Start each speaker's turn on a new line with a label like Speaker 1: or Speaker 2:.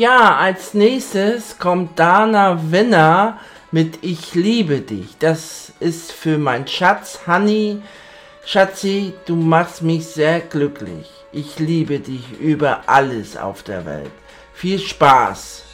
Speaker 1: Ja, als nächstes kommt Dana Winner mit Ich liebe dich. Das ist für meinen Schatz, Honey. Schatzi, du machst mich sehr glücklich. Ich liebe dich über alles auf der Welt. Viel Spaß!